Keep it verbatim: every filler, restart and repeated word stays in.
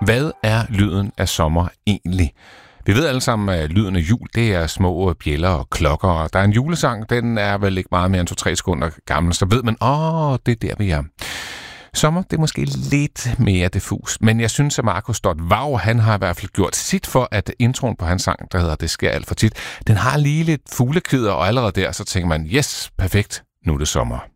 Hvad er lyden af sommer egentlig? Vi ved alle sammen, at lyden af jul, det er små bjælder og klokker, og der er en julesang, den er vel ikke meget mere end to-tre sekunder gammel, så ved man, åh, det er der, vi er. Sommer, det er måske lidt mere diffus, men jeg synes, at Markus Stort-Vag, han har i hvert fald gjort sit for, at introen på hans sang, der hedder Det sker alt for tit, den har lige lidt fuglekvider, og allerede der, så tænker man, yes, perfekt, nu er det sommer.